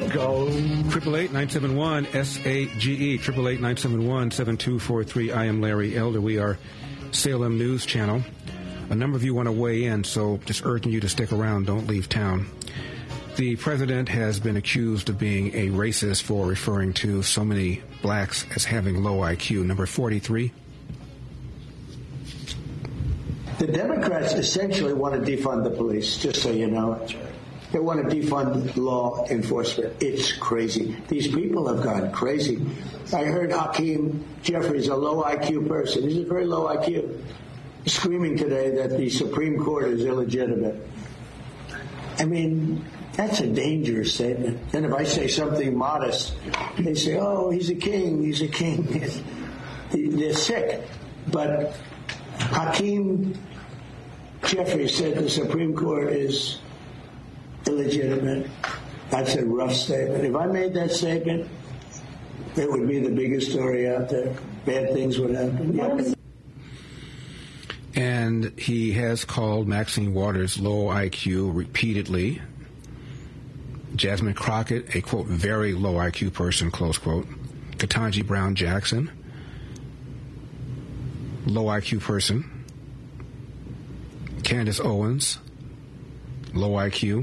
go. 888-971-SAGE, 888-971-7243. I am Larry Elder. We are Salem News Channel. A number of you want to weigh in, so just urging you to stick around. Don't leave town. The president has been accused of being a racist for referring to so many blacks as having low IQ. Number 43. The Democrats essentially want to defund the police, just so you know. They want to defund law enforcement. It's crazy. These people have gone crazy. I heard Hakeem Jeffries, a low IQ person. He's a very low IQ. Screaming today that the Supreme Court is illegitimate. I mean, that's a dangerous statement. And if I say something modest, they say, oh, he's a king, he's a king. They're sick. But Hakeem Jeffries said the Supreme Court is illegitimate. That's a rough statement. If I made that statement, it would be the biggest story out there. Bad things would happen. Yeah. And he has called Maxine Waters low IQ repeatedly. Jasmine Crockett, a, quote, very low IQ person, close quote. Ketanji Brown Jackson, low IQ person. Candace Owens, low IQ.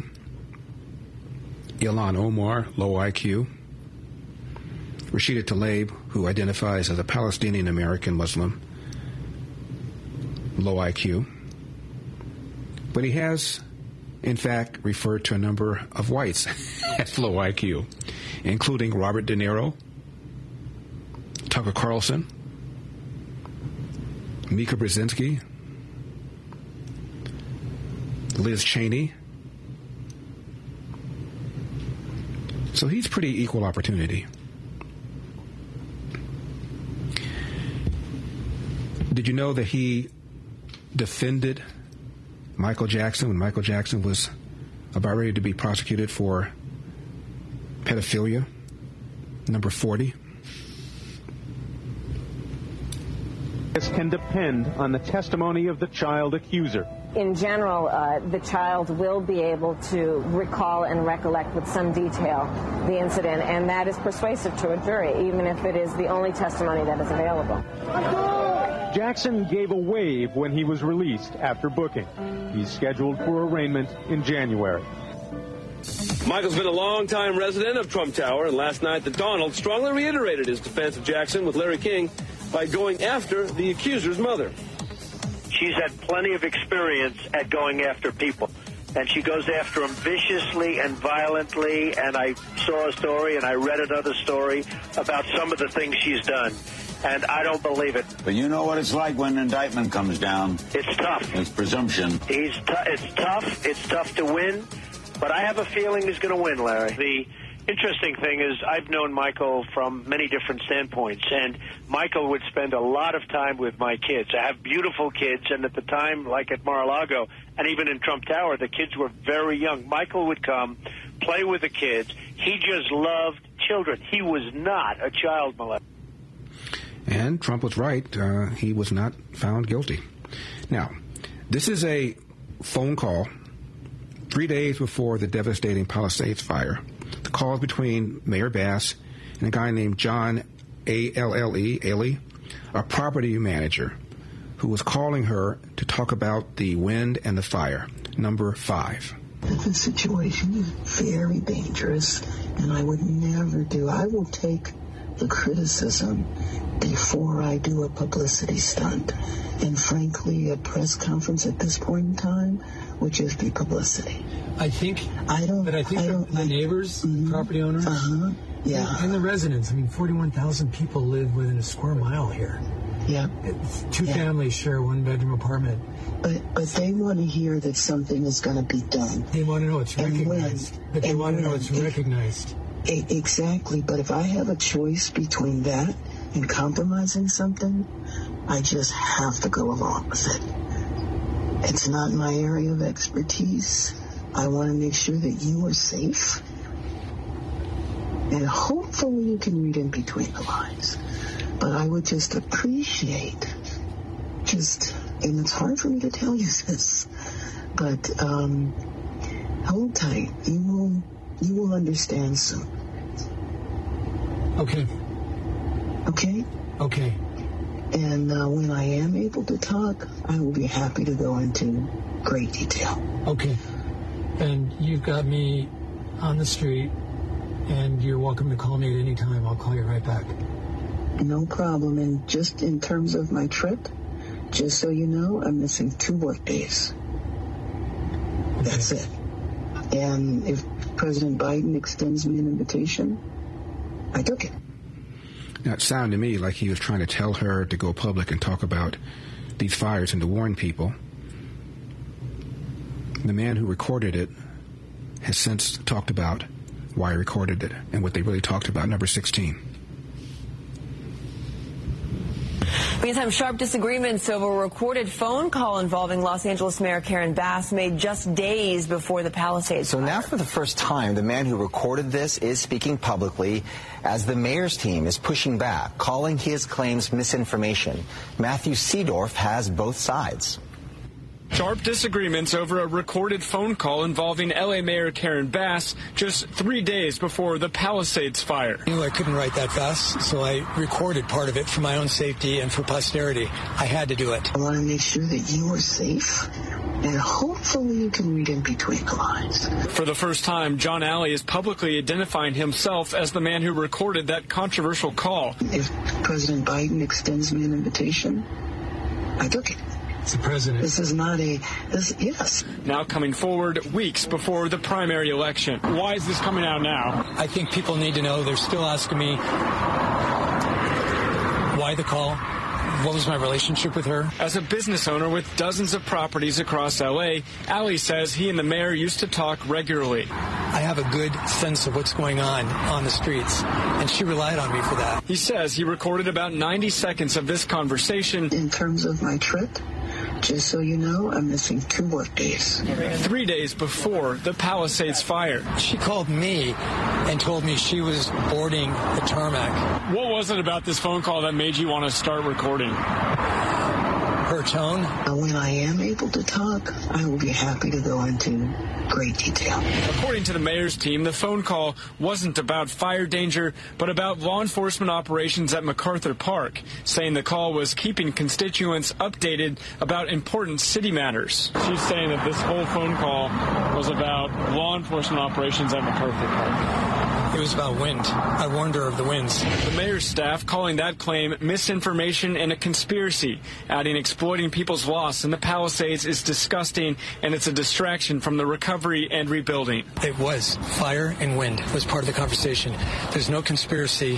Ilhan Omar, low IQ. Rashida Tlaib, who identifies as a Palestinian-American Muslim, low IQ. But he has, in fact, referred to a number of whites as low IQ, including Robert De Niro, Tucker Carlson, Mika Brzezinski, Liz Cheney. So he's pretty equal opportunity. Did you know that he defended Michael Jackson when Michael Jackson was about ready to be prosecuted for pedophilia? Number 40. This can depend on the testimony of the child accuser. In general, the child will be able to recall and recollect with some detail the incident, and that is persuasive to a jury, even if it is the only testimony that is available. Jackson gave a wave when he was released after booking. He's scheduled for arraignment in January. Michael's been a long-time resident of Trump Tower, and last night the Donald strongly reiterated his defense of Jackson with Larry King by going after the accuser's mother. She's had plenty of experience at going after people, and she goes after them viciously and violently, and I saw a story and I read another story about some of the things she's done, and I don't believe it. But you know what it's like when an indictment comes down. It's tough. It's presumption. It's tough. It's tough to win, but I have a feeling he's going to win, Larry. The interesting thing is I've known Michael from many different standpoints, and Michael would spend a lot of time with my kids. I have beautiful kids, and at the time, like at Mar-a-Lago, and even in Trump Tower, the kids were very young. Michael would come, play with the kids. He just loved children. He was not a child molester. And Trump was right. He was not found guilty. Now, this is a phone call 3 days before the devastating Palisades fire. The call between Mayor Bass and a guy named John Alley, a property manager, who was calling her to talk about the wind and the fire. Number 5. The situation is very dangerous, and I would never do. I will take the criticism before I do a publicity stunt. And frankly, a press conference at this point in time would just be publicity. I think the neighbors, the property owners, yeah, and the residents. I mean, 41,000 people live within a square mile here. Yeah. Two families share a one-bedroom apartment. But they want to hear that something is going to be done. They want to know it's recognized. But they want to know it's recognized. Exactly. But if I have a choice between that and compromising something, I just have to go along with it. It's not my area of expertise. I want to make sure that you are safe. And hopefully you can read in between the lines. But I would just appreciate and it's hard for me to tell you this, but hold tight. You will You will understand soon. Okay. Okay? Okay. And when I am able to talk, I will be happy to go into great detail. Okay. And you've got me on the street, and you're welcome to call me at any time. I'll call you right back. No problem. And just in terms of my trip, just so you know, I'm missing 2 work days. Okay. That's it. And if President Biden extends me an invitation, I took it. Now, it sounded to me like he was trying to tell her to go public and talk about these fires and to warn people. The man who recorded it has since talked about why he recorded it and what they really talked about. Number 16. Meantime, sharp disagreements over a recorded phone call involving Los Angeles Mayor Karen Bass made just days before the Palisades fire. So now for the first time, the man who recorded this is speaking publicly as the mayor's team is pushing back, calling his claims misinformation. Matthew Seedorf has both sides. Sharp disagreements over a recorded phone call involving L.A. Mayor Karen Bass just 3 days before the Palisades fire. I knew I couldn't write that fast, so I recorded part of it for my own safety and for posterity. I had to do it. I want to make sure that you are safe, and hopefully you can read in between the lines. For the first time, John Alley is publicly identifying himself as the man who recorded that controversial call. If President Biden extends me an invitation, I took it. The president. This is not yes. Now coming forward weeks before the primary election. Why is this coming out now? I think people need to know. They're still asking me why the call. What was my relationship with her? As a business owner with dozens of properties across L.A., Alley says he and the mayor used to talk regularly. I have a good sense of what's going on the streets, and she relied on me for that. He says he recorded about 90 seconds of this conversation. In terms of my trip, just so you know, I'm missing 2 work days. 3 days before the Palisades fire. She called me and told me she was boarding the tarmac. What was it about this phone call that made you want to start recording? Her tone. When I am able to talk, I will be happy to go into great detail. According to the mayor's team, the phone call wasn't about fire danger, but about law enforcement operations at MacArthur Park, saying the call was keeping constituents updated about important city matters. She's saying that this whole phone call was about law enforcement operations at MacArthur Park. It was about wind. I warned her of the winds. The mayor's staff calling that claim misinformation and a conspiracy, adding exploiting people's loss in the Palisades is disgusting and it's a distraction from the recovery and rebuilding. It was. Fire and wind was part of the conversation. There's no conspiracy.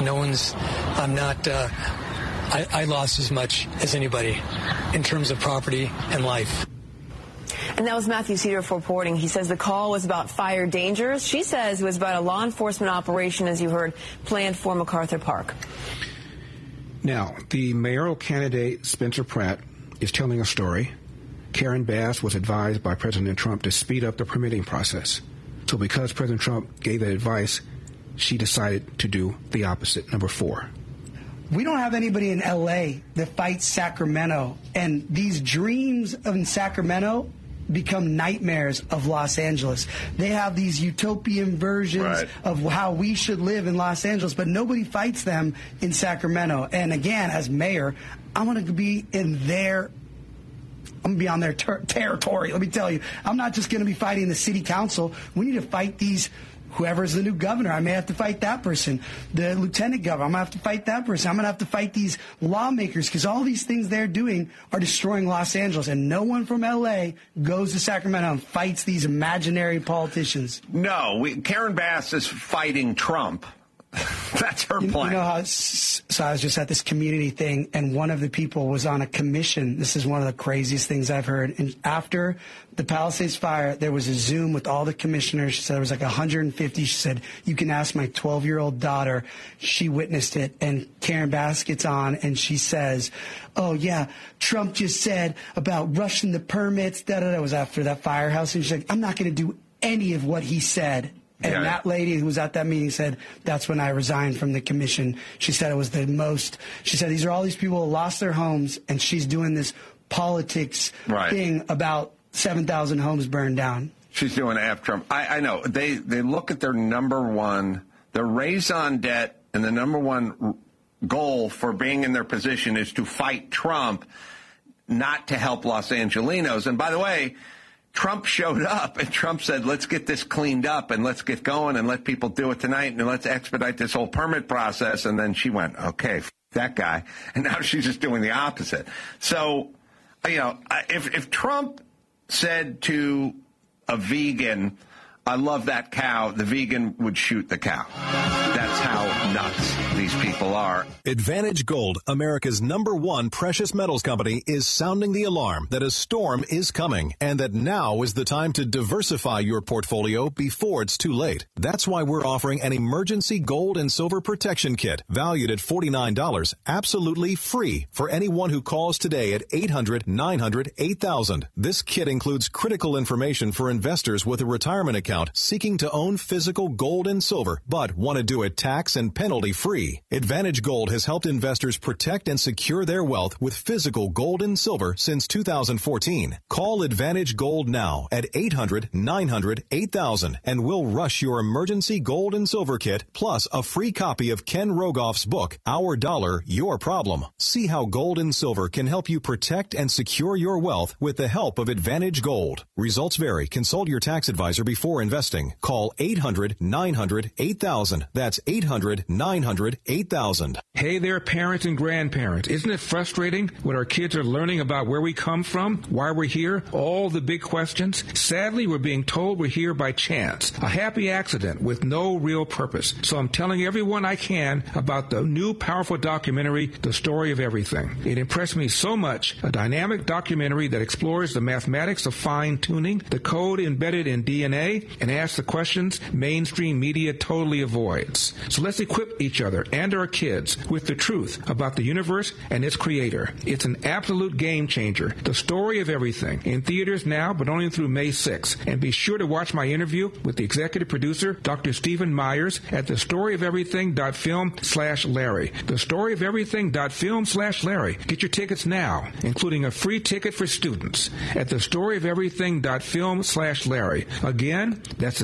I lost as much as anybody in terms of property and life. And that was Matthew Seedorf reporting. He says the call was about fire dangers. She says it was about a law enforcement operation, as you heard, planned for MacArthur Park. Now, the mayoral candidate, Spencer Pratt, is telling a story. Karen Bass was advised by President Trump to speed up the permitting process. So because President Trump gave that advice, she decided to do the opposite. Number 4. We don't have anybody in L.A. that fights Sacramento. And these dreams in Sacramento become nightmares of Los Angeles. They have these utopian versions of how we should live in Los Angeles, but nobody fights them in Sacramento. And again, as mayor, I'm going to be in their I'm going to be on their territory. Let me tell you, I'm not just going to be fighting the city council. We need to fight whoever's the new governor. I may have to fight that person. The lieutenant governor, I'm going to have to fight that person. I'm going to have to fight these lawmakers because all these things they're doing are destroying Los Angeles. And no one from L.A. goes to Sacramento and fights these imaginary politicians. No, Karen Bass is fighting Trump. That's her plan. You know how, so I was just at this community thing, and one of the people was on a commission. This is one of the craziest things I've heard. And after the Palisades fire, there was a Zoom with all the commissioners. She said there was like 150. She said, you can ask my 12-year-old daughter. She witnessed it. And Karen Bass gets on, and she says, oh, yeah, Trump just said about rushing the permits. It was after that firehouse. And she's like, I'm not going to do any of what he said. And that lady who was at that meeting said, that's when I resigned from the commission. She said it was the most, she said, these are all these people who lost their homes, and she's doing this politics thing about 7,000 homes burned down. She's doing after Trump. I know. They look at their number one, their raison d'etre, and the number one goal for being in their position is to fight Trump, not to help Los Angelenos. And by the way, Trump showed up, and Trump said, let's get this cleaned up, and let's get going, and let people do it tonight, and let's expedite this whole permit process. And then she went, okay, that guy. And now she's just doing the opposite. So, if Trump said to a vegan, I love that cow, the vegan would shoot the cow. That's how nuts these people are. Advantage Gold, America's #1 precious metals company, is sounding the alarm that a storm is coming and that now is the time to diversify your portfolio before it's too late. That's why we're offering an emergency gold and silver protection kit valued at $49, absolutely free for anyone who calls today at 800-900-8000. This kit includes critical information for investors with a retirement account seeking to own physical gold and silver, but want to do it tax and penalty free. Advantage Gold has helped investors protect and secure their wealth with physical gold and silver since 2014. Call Advantage Gold now at 800-900-8000 and we'll rush your emergency gold and silver kit plus a free copy of Ken Rogoff's book, Our Dollar, Your Problem. See how gold and silver can help you protect and secure your wealth with the help of Advantage Gold. Results vary. Consult your tax advisor before investing. Call 800-900-8000. That's 800-900-8000. Hey there, parents and grandparents. Isn't it frustrating when our kids are learning about where we come from, why we're here, all the big questions? Sadly, we're being told we're here by chance, a happy accident with no real purpose. So I'm telling everyone I can about the new powerful documentary, The Story of Everything. It impressed me so much, a dynamic documentary that explores the mathematics of fine-tuning, the code embedded in DNA, and asks the questions mainstream media totally avoids. So let's equip each other and our kids with the truth about the universe and its creator. It's an absolute game changer. The Story of Everything. In theaters now, but only through May 6th. And be sure to watch my interview with the executive producer, Dr. Stephen Myers, at thestoryofeverything.film/Larry. Thestoryofeverything.film/Larry. Get your tickets now, including a free ticket for students at thestoryofeverything.film/Larry. Again, that's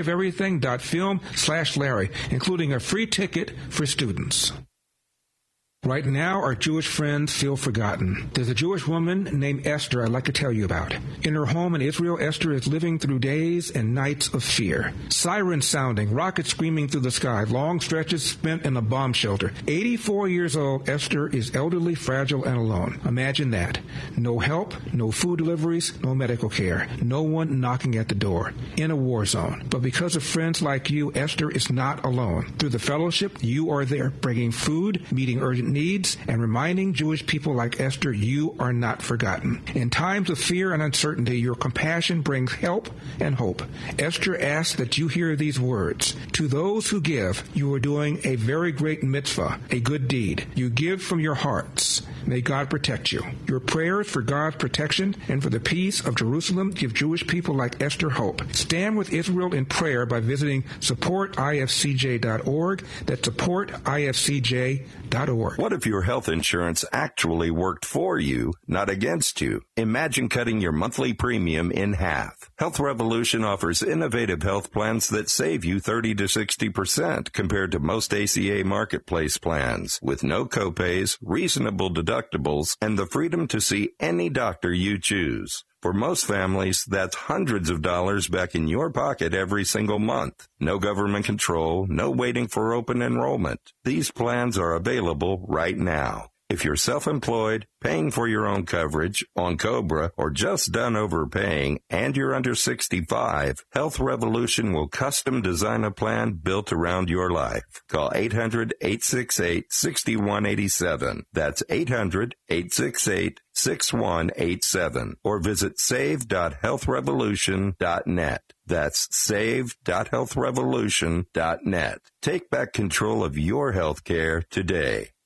thestoryofeverything.film/Larry, including a free ticket for students. Right now, our Jewish friends feel forgotten. There's a Jewish woman named Esther I'd like to tell you about. In her home in Israel, Esther is living through days and nights of fear. Sirens sounding, rockets screaming through the sky, long stretches spent in a bomb shelter. 84 years old, Esther is elderly, fragile, and alone. Imagine that. No help, no food deliveries, no medical care. No one knocking at the door. In a war zone. But because of friends like you, Esther is not alone. Through the fellowship, you are there, bringing food, meeting urgent needs, and reminding Jewish people like Esther you are not forgotten. In times of fear and uncertainty, your compassion brings help and hope. Esther asks that you hear these words. To those who give, you are doing a very great mitzvah, a good deed. You give from your hearts. May God protect you. Your prayers for God's protection and for the peace of Jerusalem give Jewish people like Esther hope. Stand with Israel in prayer by visiting supportifcj.org. That's supportifcj.org. What if your health insurance actually worked for you, not against you? Imagine cutting your monthly premium in half. Health Revolution offers innovative health plans that save you 30 to 60% compared to most ACA marketplace plans, with no copays, reasonable deductibles, and the freedom to see any doctor you choose. For most families, that's hundreds of dollars back in your pocket every single month. No government control, no waiting for open enrollment. These plans are available right now. If you're self-employed, paying for your own coverage, on COBRA, or just done overpaying, and you're under 65, Health Revolution will custom design a plan built around your life. Call 800-868-6187. That's 800-868-6187. Or visit save.healthrevolution.net. That's save.healthrevolution.net. Take back control of your health care today.